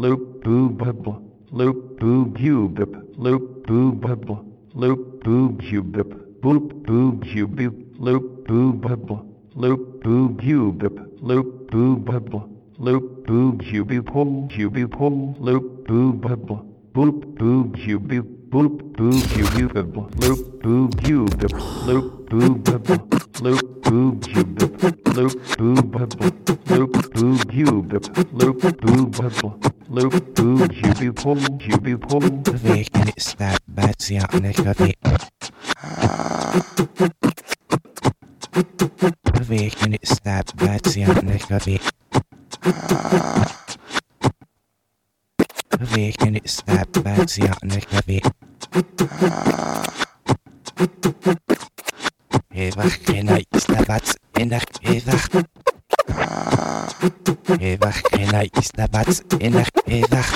loop boob bubble, loop boob cube, loop boob bubble, loop boob cube, boop boob cube, loop boob bubble, loop boob cube, loop boob bubble, loop boob cube, pole, loop boob bubble, boop boob cube, boop boob cube, loop boob cube, loop boob bubble, loop boob cube, loop boob bubble, loop boob cube, loop boob bubble, loop boob cube, pole. Bewegen ist der Bats ja nicht kaffee. Bewegen ist der Bats ja nicht kaffee. Bewegen ist der Bats ja nicht kaffee. Ewach keiner ist der Bats in der Ewach. Ewach keiner ist der Bats in der Ewach.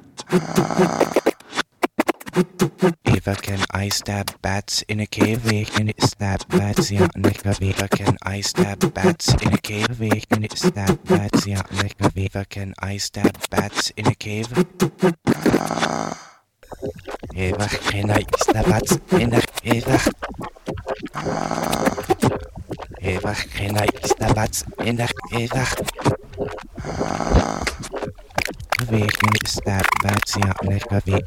Eva can I stab bats in a cave? Can it stab bats? Ja, nicht Eva can I stab bats in a cave? Can it stab bats? Ja, nicht Eva can I stab bats in a cave? Eva can I stab bats in der Eva? Eva can I stab bats in der Eva? Bewegen ist der Bats ja nicht bewegen.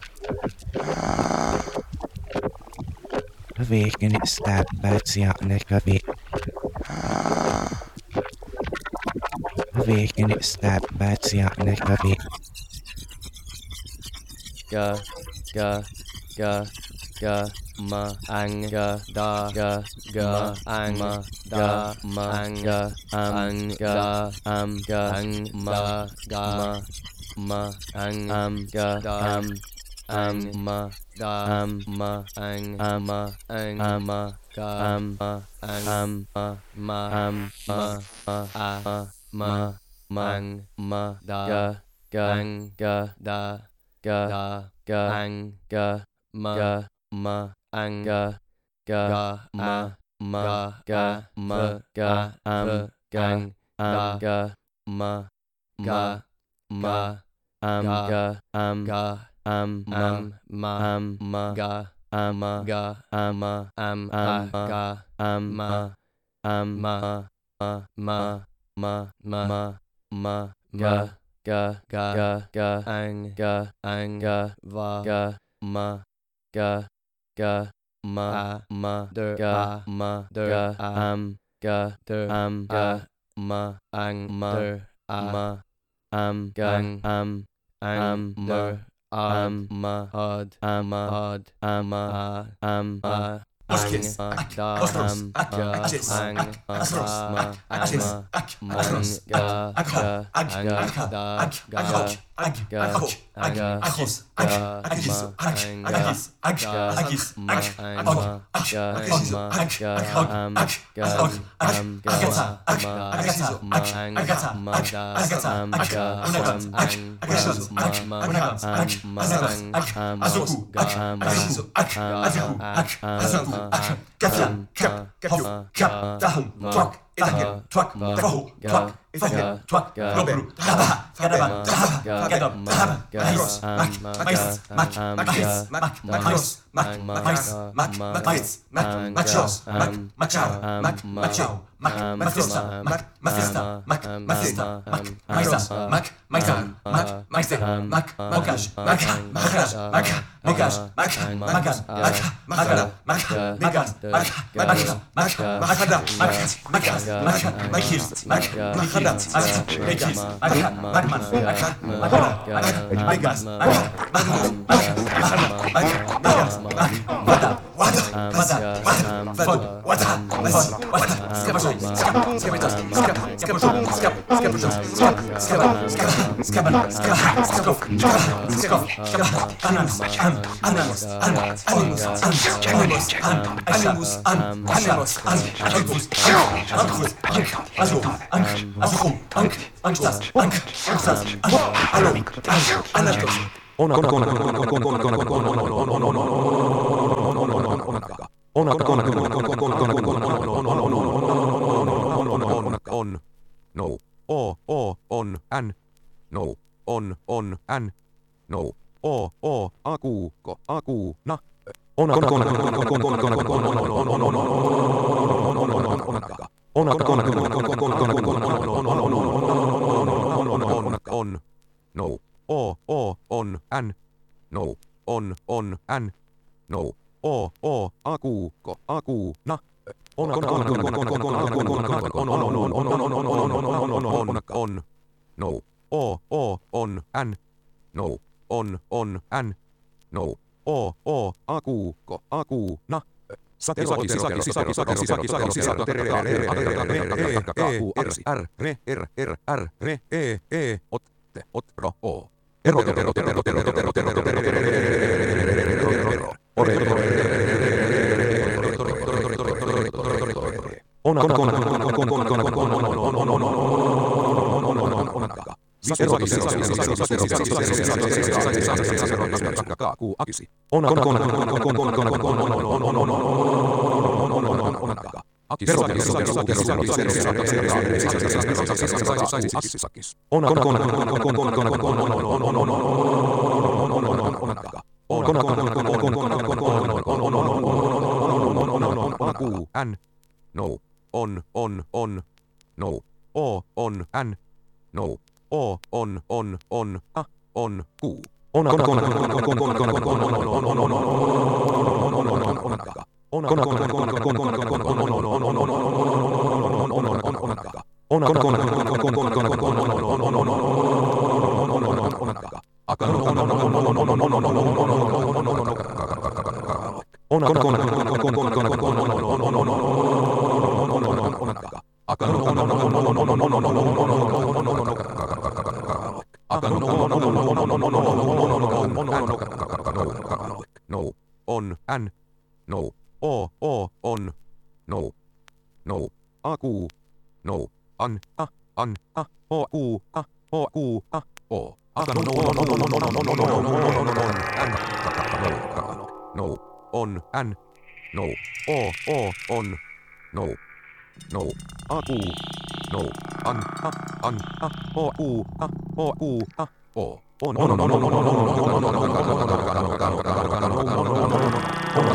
Bewegen ist der Bats ja nicht bewegen. Bewegen ist der Bats ja nicht bewegen. Ga, ga, ga, ga, ma, ang, ga, da, ga, ang, ma, da, ma, ang, ga, ga, ang, ma, ga, ma, ang, ga, ma, da, ma, ang, ma, ga, ma, da, ga, da, ang, ga, ma, ang, ga, ma, ga, gang, ga, ma, ga, ma, ga, ma, ga, Askis, Asros, Achis, Asros, Achis, Asros, Gafia, Cap, Dahum, Twak, Itagen, Twak, Fahu, Twak, Itagen, Twak, Robru, Haba, Gadaba, Gadab, Mahis, Mahis, Mahis, Mahis, Machos, Machar, Machao, Mafista, Mafista, Mafista, Maisan, Mokash, Mokash, On, no, o, on, an, no. on, n, no, o, aku, ko, aku, na, onaka, on, no, on, n, no, on, n, no, o, aku, ko, aku, na, on, no, on, n, no, on, n, no, aku, ko, aku, na, n, no, on, no, on, n, no, on, a, on, ku, no, on, n, no, on, no, no, aku, no, an, a, o, u, a, o, no, on, n, no, on, no, no, aku, no, an, a, o, u, a, o, on,